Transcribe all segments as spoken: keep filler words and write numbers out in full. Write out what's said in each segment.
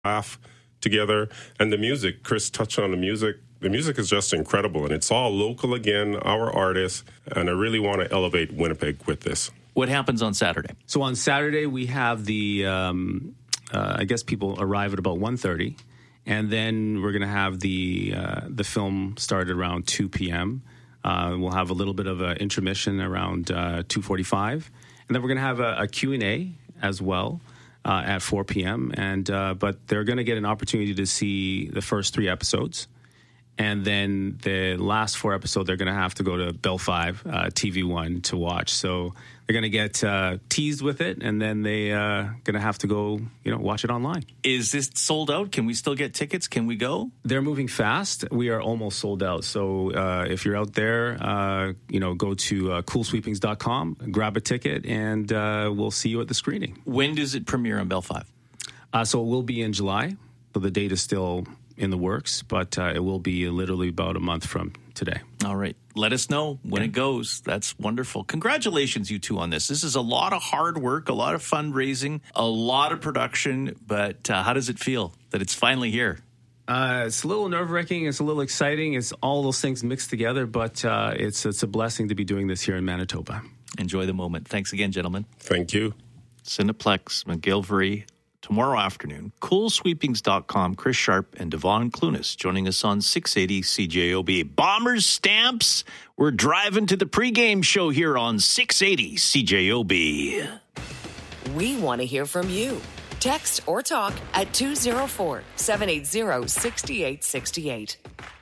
laugh together. And the music, Chris touched on the music. The music is just incredible, and it's all local again, our artists, and I really want to elevate Winnipeg with this. What happens on Saturday? So on Saturday, we have the, um, uh, I guess people arrive at about one thirty, and then we're going to have the uh, the film start at around two p.m. Uh, we'll have a little bit of an intermission around uh, two forty-five, and then we're going to have a, a Q and A as well uh, at four p.m. And uh, but they're going to get an opportunity to see the first three episodes. And then the last four episodes, they're going to have to go to Bell five, uh, T V one to watch. So they're going to get uh, teased with it, and then they uh, going to have to go, you know, watch it online. Is this sold out? Can we still get tickets? Can we go? They're moving fast. We are almost sold out. So uh, if you're out there, uh, you know, go to uh, cool sweepings dot com, grab a ticket, and uh, we'll see you at the screening. When does it premiere on Bell five? Uh, so it will be in July. So the date is still in the works, but uh, it will be literally about a month from today. All right. Let us know when yeah. it goes. That's wonderful. Congratulations, you two, on this. This is a lot of hard work, a lot of fundraising, a lot of production, but uh, how does it feel that it's finally here? Uh, it's a little nerve-wracking. It's a little exciting. It's all those things mixed together, but uh, it's, it's a blessing to be doing this here in Manitoba. Enjoy the moment. Thanks again, gentlemen. Thank you. Cineplex, McGillivray, tomorrow afternoon. cool sweepings dot com, Chris Sharp and Devon Clunas joining us on six eighty C J O B. Bombers stamps. We're driving to the pregame show here on six eighty C J O B. We want to hear from you. Text or talk at two oh four, seven eight zero, six eight six eight.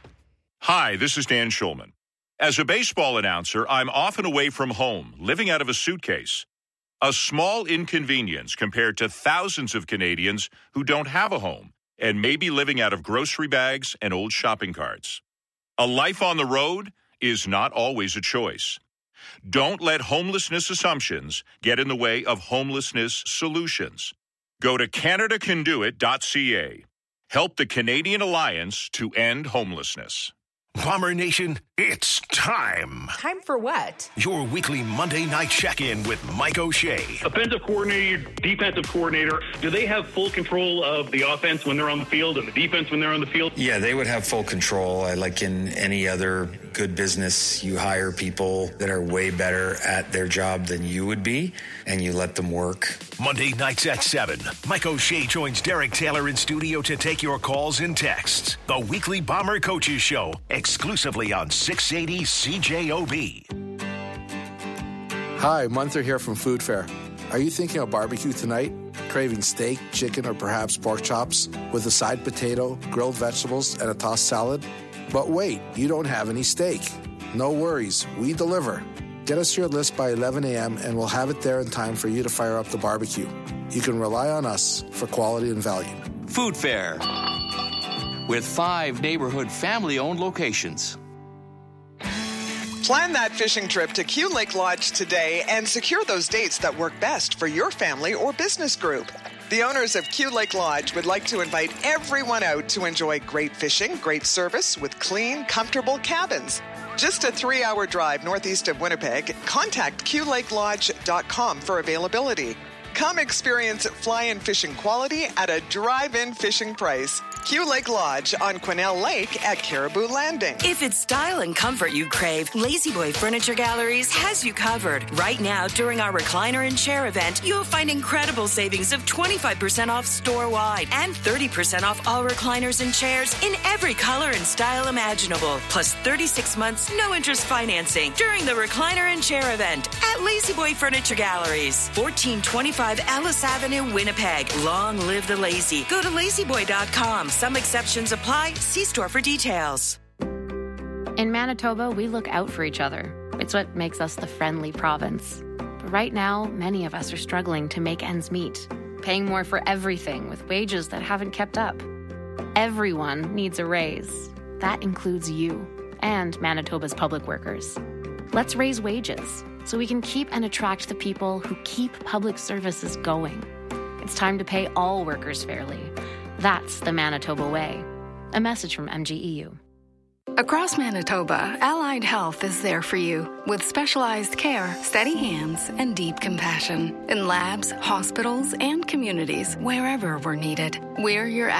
Hi, this is Dan Schulman. As a baseball announcer, I'm often away from home, living out of a suitcase. A small inconvenience compared to thousands of Canadians who don't have a home and may be living out of grocery bags and old shopping carts. A life on the road is not always a choice. Don't let homelessness assumptions get in the way of homelessness solutions. Go to canada can do it dot c a. Help the Canadian Alliance to end homelessness. Bomber Nation, it's time. Time for what? Your weekly Monday night check-in with Mike O'Shea. Offensive coordinator, defensive coordinator, do they have full control of the offense when they're on the field and the defense when they're on the field? Yeah, they would have full control. Like in any other good business, you hire people that are way better at their job than you would be, and you let them work. Monday nights at seven, Mike O'Shea joins Derek Taylor in studio to take your calls and texts. The weekly Bomber Coaches Show, exclusively on six eighty C J O B. Hi, Munther here from Food Fair. Are you thinking of barbecue tonight? Craving steak, chicken, or perhaps pork chops with a side potato, grilled vegetables, and a tossed salad? But wait, you don't have any steak. No worries, we deliver. Get us your list by eleven a.m. and we'll have it there in time for you to fire up the barbecue. You can rely on us for quality and value. Food Fair, with five neighborhood family-owned locations. Plan that fishing trip to Q Lake Lodge today and secure those dates that work best for your family or business group. The owners of Q Lake Lodge would like to invite everyone out to enjoy great fishing, great service with clean, comfortable cabins. Just a three-hour drive northeast of Winnipeg. Contact q lake lodge dot com for availability. Come experience fly-in fishing quality at a drive-in fishing price. Q Lake Lodge on Quesnel Lake at Caribou Landing. If it's style and comfort you crave, Lazy Boy Furniture Galleries has you covered. Right now, during our recliner and chair event, you'll find incredible savings of twenty-five percent off store-wide and thirty percent off all recliners and chairs in every color and style imaginable. Plus thirty-six months, no interest financing during the recliner and chair event at Lazy Boy Furniture Galleries. fourteen twenty-five Ellis Avenue, Winnipeg. Long live the lazy. Go to lazy boy dot com. Some exceptions apply. See store for details. In Manitoba, we look out for each other. It's what makes us the friendly province. But right now, many of us are struggling to make ends meet, paying more for everything with wages that haven't kept up. Everyone needs a raise. That includes you and Manitoba's public workers. Let's raise wages so we can keep and attract the people who keep public services going. It's time to pay all workers fairly. That's the Manitoba way. A message from M G E U. Across Manitoba, Allied Health is there for you with specialized care, steady hands, and deep compassion in labs, hospitals, and communities wherever we're needed. We're your